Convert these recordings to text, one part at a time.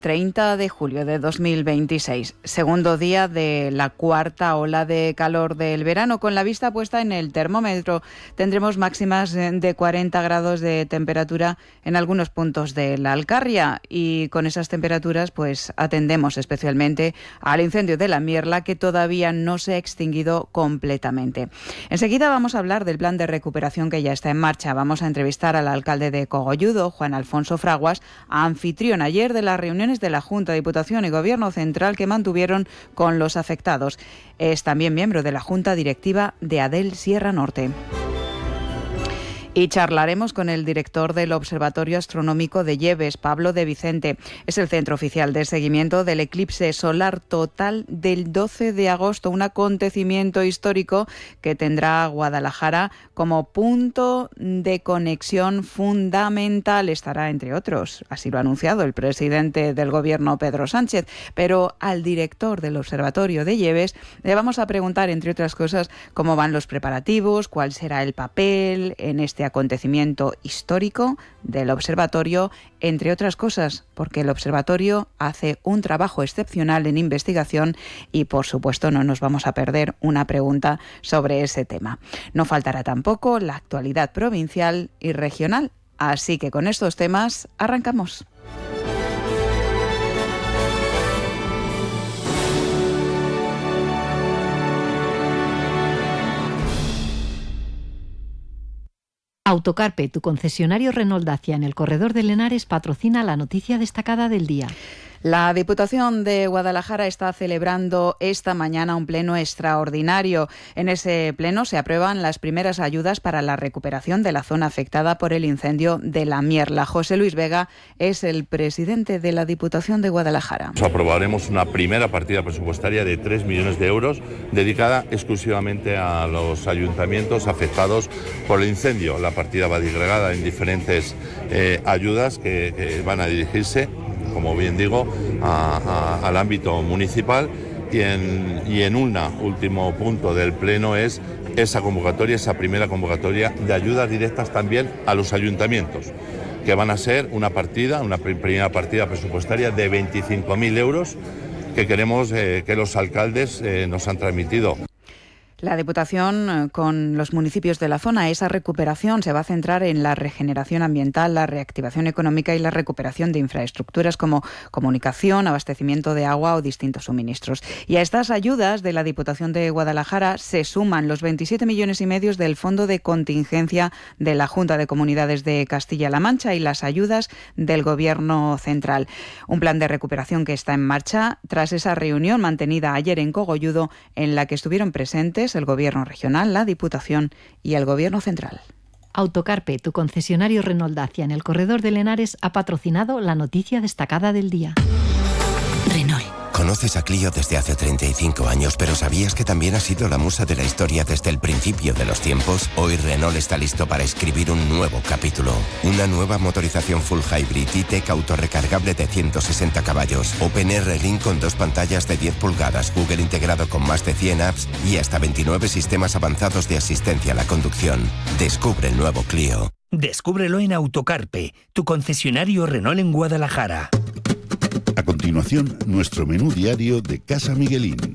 30 de julio de 2026, segundo día de la cuarta ola de calor del verano. Con la vista puesta en el termómetro, tendremos máximas de 40 grados de temperatura en algunos puntos de la Alcarria, y con esas temperaturas pues atendemos especialmente al incendio de la Mierla, que todavía no se ha extinguido completamente. Enseguida vamos a hablar del plan de recuperación que ya está en marcha. Vamos a entrevistar al alcalde de Cogolludo, Juan Alfonso Fraguas, anfitrión ayer de las reuniones de la Junta, Diputación y Gobierno Central que mantuvieron con los afectados. Es también miembro de la Junta Directiva de ADEL Sierra Norte. Y charlaremos con el director del Observatorio Astronómico de Lleves, Pablo de Vicente. Es el centro oficial de seguimiento del eclipse solar total del 12 de agosto, un acontecimiento histórico que tendrá a Guadalajara como punto de conexión fundamental. Estará, entre otros, así lo ha anunciado el presidente del Gobierno, Pedro Sánchez, pero al director del Observatorio de Lleves le vamos a preguntar, entre otras cosas, cómo van los preparativos, cuál será el papel en este acontecimiento histórico del observatorio, entre otras cosas, porque el observatorio hace un trabajo excepcional en investigación y, por supuesto, no nos vamos a perder una pregunta sobre ese tema. No faltará tampoco la actualidad provincial y regional, así que con estos temas arrancamos. Autocarpe, tu concesionario Renault Dacia en el corredor de Lenares, patrocina la noticia destacada del día. La Diputación de Guadalajara está celebrando esta mañana un pleno extraordinario. En ese pleno se aprueban las primeras ayudas para la recuperación de la zona afectada por el incendio de la Mierla. José Luis Vega es el presidente de la Diputación de Guadalajara. Aprobaremos una primera partida presupuestaria de 3 millones de euros dedicada exclusivamente a los ayuntamientos afectados por el incendio. La partida va disgregada en diferentes ayudas que van a dirigirse, como bien digo, al ámbito municipal, y en un último punto del pleno es esa primera convocatoria de ayudas directas también a los ayuntamientos, que van a ser una primera partida presupuestaria de 25.000 euros que queremos que los alcaldes nos han transmitido. La Diputación, con los municipios de la zona, esa recuperación se va a centrar en la regeneración ambiental, la reactivación económica y la recuperación de infraestructuras como comunicación, abastecimiento de agua o distintos suministros. Y a estas ayudas de la Diputación de Guadalajara se suman los 27,5 millones del Fondo de Contingencia de la Junta de Comunidades de Castilla-La Mancha y las ayudas del Gobierno Central. Un plan de recuperación que está en marcha tras esa reunión mantenida ayer en Cogolludo, en la que estuvieron presentes el Gobierno regional, la Diputación y el Gobierno central. Autocarpe, tu concesionario Renault Dacia en el corredor de Lenares, ha patrocinado la noticia destacada del día. Renault. Conoces a Clio desde hace 35 años, pero ¿sabías que también ha sido la musa de la historia desde el principio de los tiempos? Hoy Renault está listo para escribir un nuevo capítulo. Una nueva motorización full hybrid E-Tech autorrecargable de 160 caballos, OpenR Link con 2 pantallas de 10 pulgadas, Google integrado con más de 100 apps y hasta 29 sistemas avanzados de asistencia a la conducción. Descubre el nuevo Clio. Descúbrelo en Autocarpe, tu concesionario Renault en Guadalajara. A continuación, nuestro menú diario de Casa Miguelín.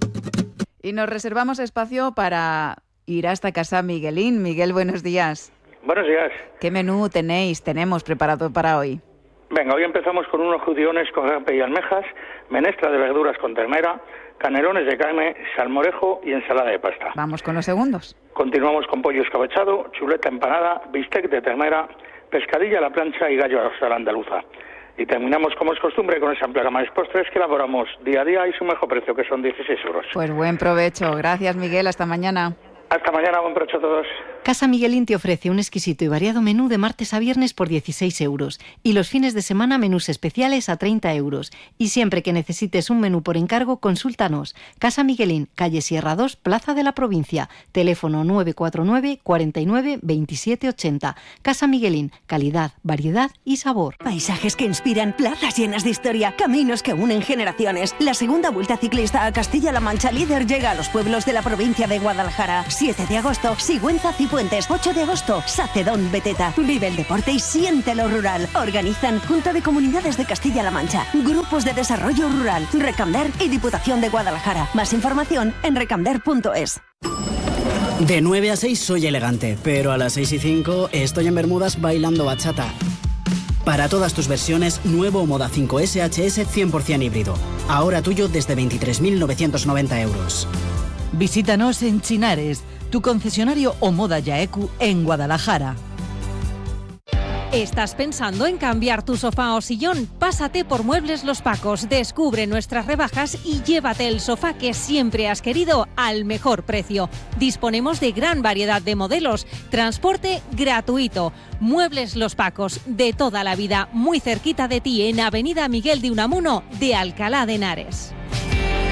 Y nos reservamos espacio para ir hasta Casa Miguelín. Miguel, buenos días. Buenos días. ¿Qué menú tenemos preparado para hoy? Venga, hoy empezamos con unos judiones con rape y almejas, menestra de verduras con ternera, canelones de carne, salmorejo y ensalada de pasta. Vamos con los segundos. Continuamos con pollo escabechado, chuleta empanada, bistec de ternera, pescadilla a la plancha y gallo a la andaluza. Y terminamos, como es costumbre, con esa amplia gama de postres que elaboramos día a día y su mejor precio, que son 16 euros. Pues buen provecho. Gracias, Miguel. Hasta mañana. Hasta mañana. Buen provecho a todos. Casa Miguelín te ofrece un exquisito y variado menú de martes a viernes por 16 euros y los fines de semana menús especiales a 30 euros. Y siempre que necesites un menú por encargo, consúltanos. Casa Miguelín, calle Sierra 2, Plaza de la Provincia. Teléfono 949 49 27 80. Casa Miguelín, calidad, variedad y sabor. Paisajes que inspiran, plazas llenas de historia, caminos que unen generaciones. La segunda Vuelta Ciclista a Castilla-La Mancha líder llega a los pueblos de la provincia de Guadalajara. 7 de agosto, Sigüenza Cifuentes. 8 de agosto, Sacedón Beteta. Vive el deporte y siente lo rural. Organizan Junta de Comunidades de Castilla-La Mancha, Grupos de Desarrollo Rural, Recamder y Diputación de Guadalajara. Más información en recamder.es. De 9 a 6 soy elegante, pero a las 6 y 5 estoy en Bermudas bailando bachata. Para todas tus versiones, nuevo Moda 5 SHS 100% híbrido. Ahora tuyo desde 23.990 euros. Visítanos en Chinares, tu concesionario Omoda Yaeku en Guadalajara. ¿Estás pensando en cambiar tu sofá o sillón? Pásate por Muebles Los Pacos, descubre nuestras rebajas y llévate el sofá que siempre has querido al mejor precio. Disponemos de gran variedad de modelos, transporte gratuito. Muebles Los Pacos, de toda la vida, muy cerquita de ti en Avenida Miguel de Unamuno de Alcalá de Henares.